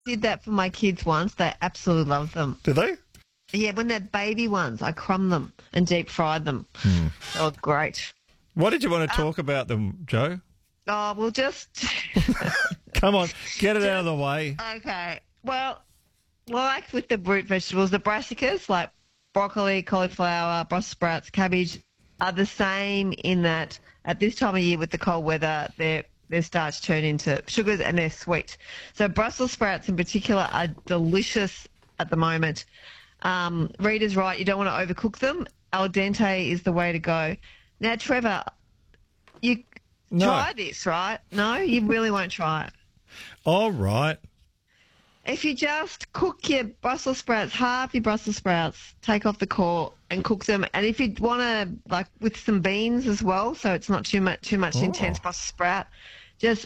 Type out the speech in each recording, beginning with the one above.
did that for my kids once. They absolutely loved them. Do they? Yeah, when they're baby ones, I crumb them and deep fried them. They were great. What did you want to talk about them, Joe? Oh, we'll just... Come on, get it out of the way. Okay. Well, like with the root vegetables, the brassicas, like broccoli, cauliflower, Brussels sprouts, cabbage, are the same in that at this time of year with the cold weather, their starch turn into sugars and they're sweet. So Brussels sprouts in particular are delicious at the moment. Rita's right, you don't want to overcook them. Al dente is the way to go. Now, Trevor, you try this, right? No, you really won't try it. All right. If you just cook your Brussels sprouts, half your Brussels sprouts, take off the core and cook them. And if you want to, like with some beans as well, so it's not too much intense Brussels sprout, just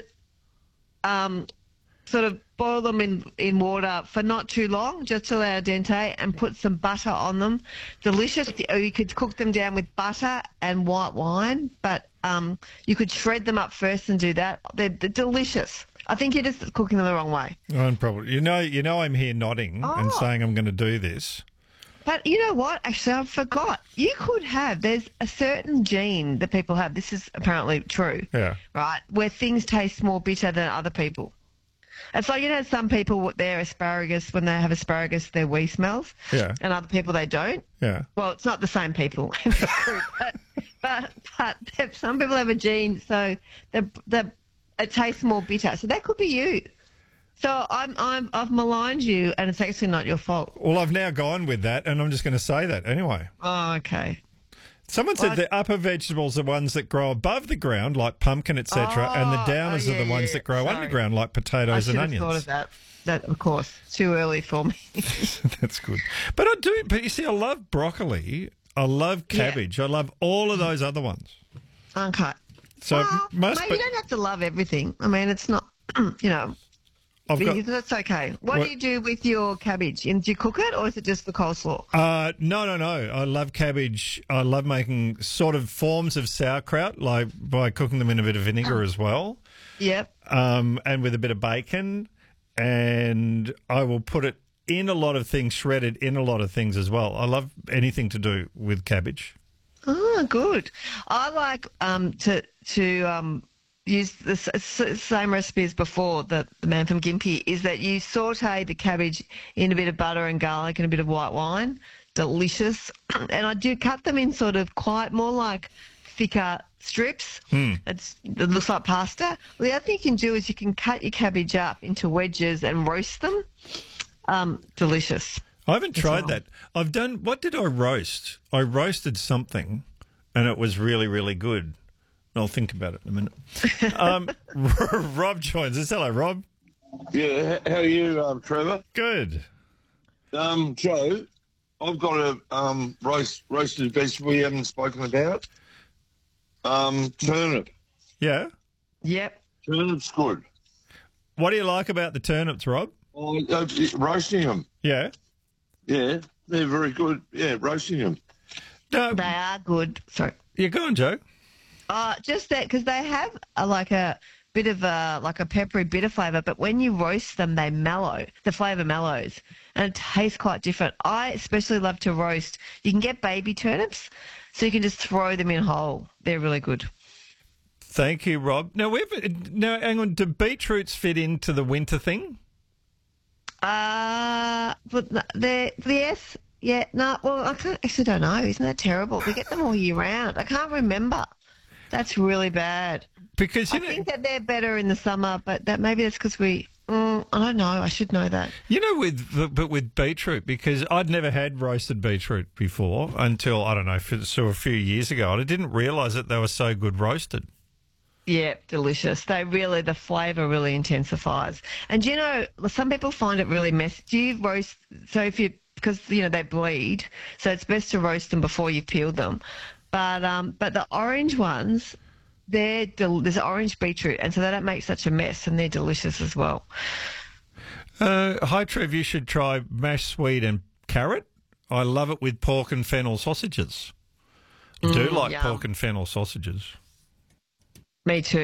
sort of boil them in water for not too long, just till they're al dente, and put some butter on them. Delicious. Or you could cook them down with butter and white wine, but you could shred them up first and do that. They're delicious. I think you're just cooking them the wrong way. I'm probably, you know, I'm here nodding and saying I'm going to do this. But you know what? Actually, I forgot. You could have. There's a certain gene that people have. This is apparently true. Yeah. Right, where things taste more bitter than other people. It's like, you know, some people, their asparagus, when they have asparagus, their wee smells. Yeah. And other people, they don't. Yeah. Well, it's not the same people. but some people have a gene, so it tastes more bitter. So that could be you. So I've maligned you, and it's actually not your fault. Well, I've now gone with that, and I'm just going to say that anyway. Oh, okay. Someone said the upper vegetables are ones that grow above the ground, like pumpkin, etc., and the downers are the ones that grow underground, like potatoes and onions. I should have thought of that. That, of course, too early for me. That's good. But I do. But you see, I love broccoli. I love cabbage. I love all of those other ones. Okay. So maybe you don't have to love everything. I mean, it's not, you know. That's okay. What do you do with your cabbage? Do you cook it, or is it just the coleslaw? No. I love cabbage. I love making sort of forms of sauerkraut, like by cooking them in a bit of vinegar as well. Yep. And with a bit of bacon. And I will put it in a lot of things, shredded in a lot of things as well. I love anything to do with cabbage. Oh, good. I like to use the same recipe as before, the man from Gympie, is that you saute the cabbage in a bit of butter and garlic and a bit of white wine. Delicious. And I do cut them in sort of quite more like thicker strips. It looks like pasta. Well, the other thing you can do is you can cut your cabbage up into wedges and roast them. Delicious. I haven't tried that. What did I roast? I roasted something and it was really, really good. I'll think about it in a minute. Rob joins us. Hello, Rob. Yeah, how are you, Trevor? Good. Joe, I've got a roasted vegetable we haven't spoken about. Turnip. Yeah? Yep. Turnip's good. What do you like about the turnips, Rob? Roasting them. Yeah? Yeah, they're very good. Yeah, roasting them. No, They are good. Sorry. yeah, go on, Joe. Just that, because they have like a bit of a peppery bitter flavour, but when you roast them, they mellow. The flavour mellows, and it tastes quite different. I especially love to roast. You can get baby turnips, so you can just throw them in whole. They're really good. Thank you, Rob. Now, hang on. Do beetroots fit into the winter thing? But yes, yeah, no. Well, I actually don't know. Isn't that terrible? We get them all year round. I can't remember. That's really bad. Because I think that they're better in the summer, but maybe that's because we. I don't know. I should know that. You know, with beetroot, because I'd never had roasted beetroot before until, I don't know, a few years ago, and I didn't realise that they were so good roasted. Yeah, delicious. The flavour really intensifies. And you know, some people find it really messy. Do you roast? So because they bleed, so it's best to roast them before you've peeled them. But the orange ones, there's orange beetroot, and so they don't make such a mess, and they're delicious as well. Hi, Trev. You should try mashed sweet and carrot. I love it with pork and fennel sausages. I do like yum. pork and fennel sausages. Me too.